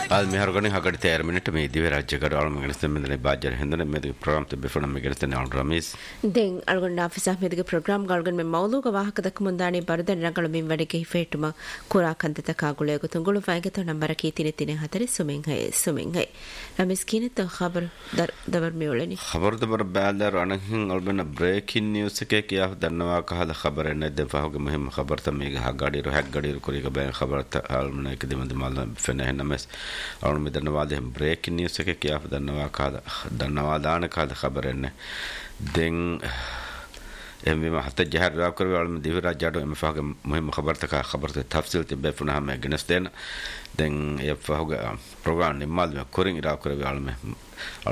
al mi hargani hagadi terminate me dive rajyagar alum ගෙනස්තෙන් මෙතන බාජ්ජර හෙන්දන මේ programme තිබ්බ ෆොන මේ ගෙනස්තෙන් අල් රමීස් දෙන් අල්ගොන් ආෆිසා මේදගේ ප්‍රෝග්‍රෑම් ගල්ගන් මේ මවලුක ವಾಹಕ දක් මුන්දානි බරදන් රංගල මින් වැඩගේ හිෆේටුම කුරා කන්දත කාගුලේ ගතුන් ගොළු ෆයිගත නම්බර කී තිනේ තිනේ හතරේ සුමින් හයි රමීස් කිනත خبر දවර් මෙවලනි خبر දවර් බෑලර් අනහින් අල්බන බ්‍රේකින් නිවුස් එකේ කියා දන්නවා කහල خبر නැද්ද ෆහුගේ මුහිම් خبر තමයි ගහගඩි රහක් ගඩි කුරික බෑ خبر අල්මන එක දෙමද මල් ෆෙනහෙන මස් අල්ම දන්නවා දෙම් බ්‍රේකින් නිවුස් එකේ කියා දන්නවා දන්නවා දාන කාද خبر නැහැ දෙන් එම්වි මහත ජහර රාව කරවල අල්ම දිවරා ජඩෝ එම ෆහුගේ මුහිම් خبر තක خبر තෆ්සීල් තිබ්බ ෆුනහම ගෙනස්තෙන් දැන් ඒ ෆහුගේ ප්‍රෝග්‍රෑම් නිමල් කොරින් රාව කරවල අල්ම